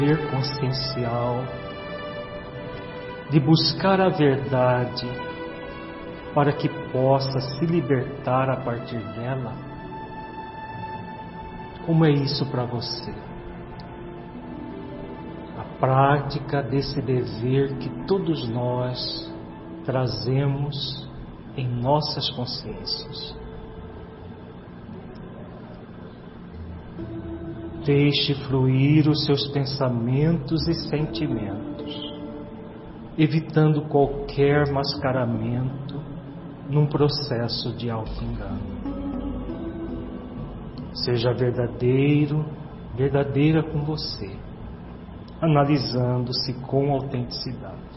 consciencial de buscar a verdade para que possa se libertar a partir dela? Como é isso para você? A prática desse dever que todos nós trazemos em nossas consciências. Deixe fluir os seus pensamentos e sentimentos, evitando qualquer mascaramento num processo de auto-engano. Seja verdadeira com você, analisando-se com autenticidade.